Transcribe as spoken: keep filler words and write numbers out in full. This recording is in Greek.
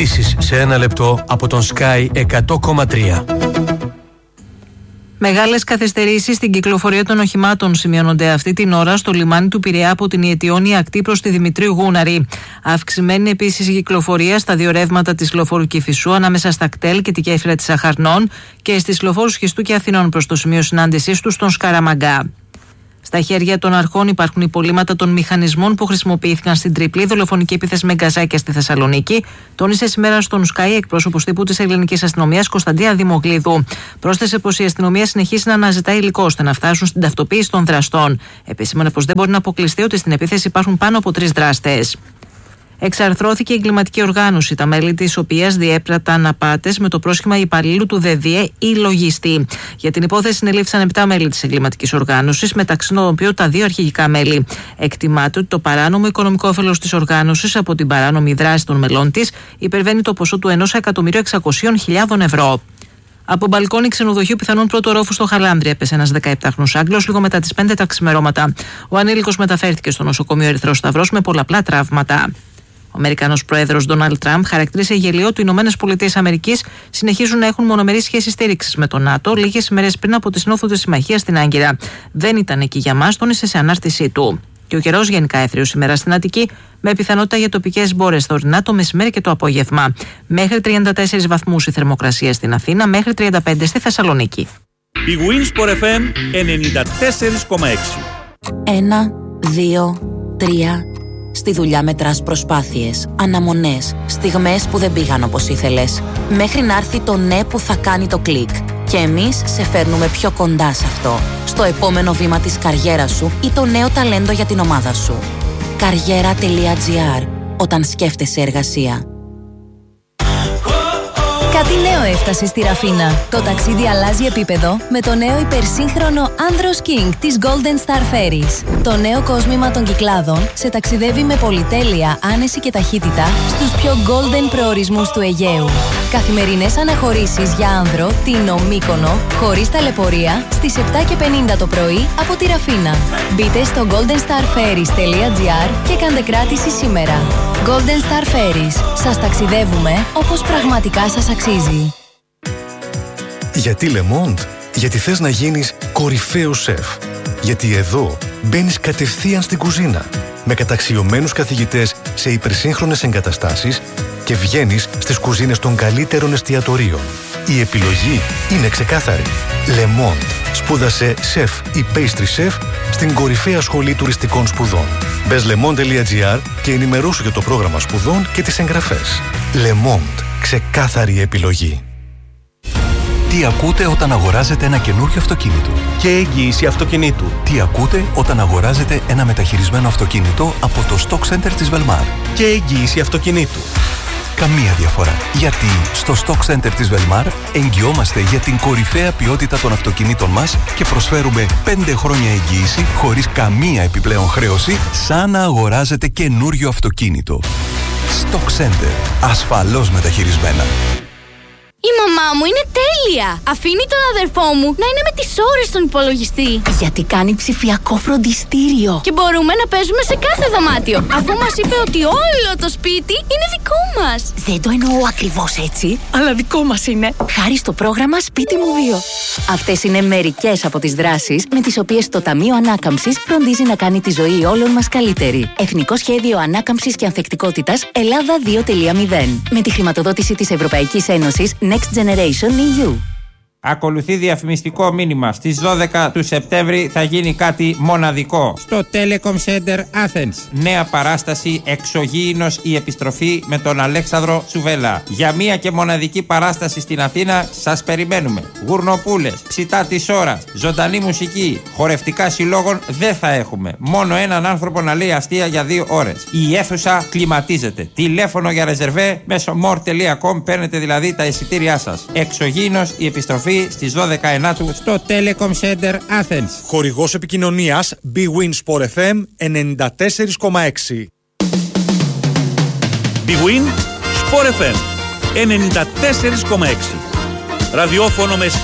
Ειδήσεις σε ένα λεπτό από τον Sky εκατό κόμμα τρία. Μεγάλες καθυστερήσεις στην κυκλοφορία των οχημάτων σημειώνονται αυτή την ώρα στο λιμάνι του Πειραιά από την Ιετιώνη ακτή προς τη Δημητρίου Γούναρη. Αυξημένη επίσης η κυκλοφορία στα δύο ρεύματα της λεωφόρου Κηφισού ανάμεσα στα κτέλ και τη γέφυρα της Αχαρνών και στις λεωφόρους Χιστού και Αθηνών προς το σημείο συνάντησής τους στον Σκαραμαγκά. Στα χέρια των αρχών υπάρχουν υπολείμματα των μηχανισμών που χρησιμοποιήθηκαν στην τριπλή δολοφονική επίθεση με γκαζάκια στη Θεσσαλονίκη, τόνισε σήμερα στον Sky εκπρόσωπος τύπου της Ελληνικής Αστυνομίας Κωνσταντία Δημογλίδου. Πρόσθεσε πως η αστυνομία συνεχίζει να αναζητά υλικό ώστε να φτάσουν στην ταυτοποίηση των δραστών. Επισήμανε πως δεν μπορεί να αποκλειστεί ότι στην επίθεση υπάρχουν πάνω από τρεις δράστες. Εξαρθρώθηκε η εγκληματική οργάνωση, τα μέλη της οποίας διέπραταν απάτες με το πρόσχημα υπαλλήλου του ΔΕΔΙΕ ή λογιστή. Για την υπόθεση συνελήφθησαν επτά μέλη της εγκληματικής οργάνωσης, μεταξύ των οποίων τα δύο αρχηγικά μέλη. Εκτιμάται ότι το παράνομο οικονομικό όφελος της οργάνωσης από την παράνομη δράση των μελών της υπερβαίνει το ποσό του ενός εκατομμυρίου εξακοσίων χιλιάδων ευρώ. Από μπαλκόνι ξενοδοχείου πιθανόν πρώτο ρόφου στο Χαλάνδρη έπεσε ένας δεκαεπτάχρονος Άγγλος λίγο μετά τις πέντε τα ξημερώματα. Ο ανήλικος μεταφέρθηκε στο νοσοκομείο Ερυθρός Σταυρός με πολλαπλά τραύματα. Ο Αμερικανός πρόεδρος Ντόναλντ Τραμπ χαρακτήρισε γελίο ότι οι Ηνωμένες Πολιτείες Αμερικής συνεχίζουν να έχουν μονομερείς σχέσεις στήριξης με τον ΝΑΤΟ λίγες ημέρες πριν από τη σύνοδο της συμμαχίας στην Άγκυρα. Δεν ήταν εκεί για μας, τόνισε σε ανάρτησή του. Και ο καιρός γενικά έθριος σήμερα στην Αττική, με πιθανότητα για τοπικές μπόρες θωρινά το μεσημέρι και το απόγευμα. Μέχρι τριάντα τέσσερις βαθμούς η θερμοκρασία στην Αθήνα, μέχρι τριάντα πέντε στη Θεσσαλονίκη. Η Winsport εφ εμ ενενήντα τέσσερα κόμμα έξι. Ένα, δύο, τρία. Στη δουλειά μετράς προσπάθειες, αναμονές, στιγμές που δεν πήγαν όπως ήθελες. Μέχρι να έρθει το ναι που θα κάνει το κλικ. Και εμείς σε φέρνουμε πιο κοντά σε αυτό. Στο επόμενο βήμα της καριέρας σου ή το νέο ταλέντο για την ομάδα σου. Καριέρα τελεία τζι άρ. Όταν σκέφτεσαι εργασία. Κάτι νέο έφτασε στη Ραφίνα. Το ταξίδι αλλάζει επίπεδο με το νέο υπερσύγχρονο Andros King της Golden Star Ferries. Το νέο κόσμημα των Κυκλάδων σε ταξιδεύει με πολυτέλεια, άνεση και ταχύτητα στους πιο golden προορισμούς του Αιγαίου. Καθημερινές αναχωρήσεις για άνδρο, Τίνο, Μύκονο, χωρίς ταλαιπωρία, στις επτά και πενήντα το πρωί από τη Ραφίνα. Μπείτε στο golden star ferries τελεία τζι άρ και κάντε κράτηση σήμερα. Golden Star Ferries. Σας ταξιδεύουμε όπως πραγματικά σας αξίζει. Γιατί Le Monde? Γιατί θες να γίνεις κορυφαίος σεφ. Γιατί εδώ μπαίνεις κατευθείαν στην κουζίνα με καταξιωμένους καθηγητές σε υπερσύγχρονες εγκαταστάσεις και βγαίνεις στις κουζίνες των καλύτερων εστιατορίων. Η επιλογή είναι ξεκάθαρη. Le Monde. Σπούδασε σεφ ή pastry chef στην κορυφαία σχολή τουριστικών σπουδών. Μπες le monde τελεία τζι άρ και ενημερώσου για το πρόγραμμα σπουδών και τις εγγραφές. Le Monde. Ξεκάθαρη επιλογή. Τι ακούτε όταν αγοράζετε ένα καινούριο αυτοκίνητο? Και εγγύηση αυτοκινήτου. Τι ακούτε όταν αγοράζετε ένα μεταχειρισμένο αυτοκίνητο από το Stock Center της Velmar? Και εγγύηση αυτοκινήτου. Καμία διαφορά. Γιατί στο Stock Center της Velmar εγγυόμαστε για την κορυφαία ποιότητα των αυτοκινήτων μας και προσφέρουμε πέντε χρόνια εγγύηση χωρίς καμία επιπλέον χρέωση, σαν να αγοράζετε καινούριο αυτοκίνητο. Stock Center. Ασφαλώς μεταχειρισμένα. Η μαμά μου είναι τέλεια! Αφήνει τον αδερφό μου να είναι με τις ώρες στον υπολογιστή. Γιατί κάνει ψηφιακό φροντιστήριο. Και μπορούμε να παίζουμε σε κάθε δωμάτιο, αφού μας είπε ότι όλο το σπίτι είναι δικό μας. Δεν το εννοώ ακριβώς έτσι, αλλά δικό μας είναι. Χάρη στο πρόγραμμα Σπίτι μου δύο. Αυτές είναι μερικές από τις δράσεις με τις οποίες το Ταμείο Ανάκαμψης φροντίζει να κάνει τη ζωή όλων μας καλύτερη. Εθνικό Σχέδιο Ανάκαμψης και Ανθεκτικότητας Ελλάδα δύο τελεία μηδέν. Με τη χρηματοδότηση της Ευρωπαϊκής Ένωσης Next Generation ι γιου. Ακολουθεί διαφημιστικό μήνυμα. Στις δώδεκα του Σεπτέμβρη θα γίνει κάτι μοναδικό στο Telecom Center Athens. Νέα παράσταση Εξωγήινος η επιστροφή με τον Αλέξανδρο Τσουβέλα. Για μία και μοναδική παράσταση στην Αθήνα σας περιμένουμε. Γουρνοπούλες, ψητά της ώρας, ζωντανή μουσική, χορευτικά συλλόγων δεν θα έχουμε. Μόνο έναν άνθρωπο να λέει αστεία για δύο ώρες. Η αίθουσα κλιματίζεται. Τηλέφωνο για ρεζερβέ μέσω more τελεία com, παίρνετε δηλαδή τα εισιτήριά σας. Εξωγήινος η επιστροφή στις δώδεκα Ενάτου στο Telecom Center Athens. Χορηγός επικοινωνίας Big Win Sport εφ εμ ενενήντα τέσσερα κόμμα έξι. Big Win Sport εφ εμ ενενήντα τέσσερα κόμμα έξι. Ραδιόφωνο με